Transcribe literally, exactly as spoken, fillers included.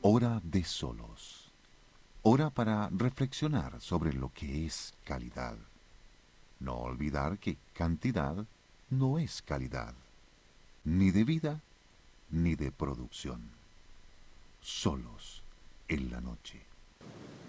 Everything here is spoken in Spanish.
Hora de solos. Hora para reflexionar sobre lo que es calidad. No olvidar que cantidad no es calidad, ni de vida ni de producción. Solos en la noche.